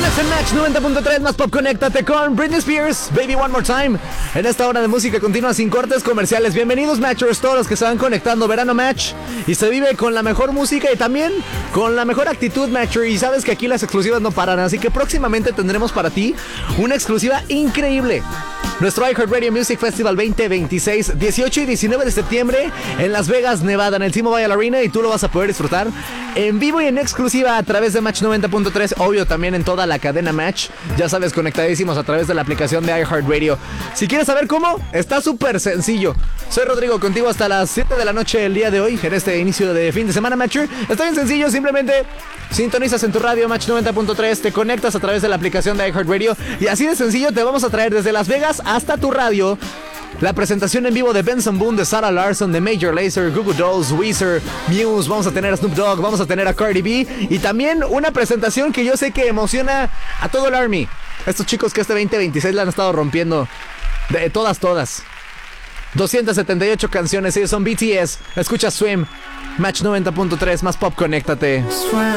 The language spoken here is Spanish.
En Match 90.3 más pop, conéctate con Britney Spears, Baby One More Time. En esta hora de música continua sin cortes comerciales. Bienvenidos Matchers, todos los que se van conectando. Verano Match, y se vive con la mejor música y también con la mejor actitud, Matcher. Y sabes que aquí las exclusivas no paran, así que próximamente tendremos para ti una exclusiva increíble. Nuestro iHeartRadio Music Festival 2026, 18 y 19 de septiembre en Las Vegas, Nevada, en el T-Mobile Arena, y tú lo vas a poder disfrutar en vivo y en exclusiva a través de Match 90.3, obvio también en toda la cadena Match, ya sabes, conectadísimos a través de la aplicación de iHeartRadio. Si quieres saber cómo, está súper sencillo. Soy Rodrigo, contigo hasta las 7 de la noche el día de hoy, en este inicio de fin de semana, Matcher. Está bien sencillo, simplemente sintonizas en tu radio Match 90.3, te conectas a través de la aplicación de iHeartRadio y así de sencillo te vamos a traer desde Las Vegas hasta tu radio la presentación en vivo de Benson Boone, de Sarah Larson, de Major Lazer, Goo Goo Dolls, Weezer, Muse. Vamos a tener a Snoop Dogg, vamos a tener a Cardi B y también una presentación que yo sé que emociona a todo el Army. Estos chicos que este 2026 la han estado rompiendo de todas. 278 canciones, ellos son BTS. Escucha Swim, Match 90.3 más pop, conéctate.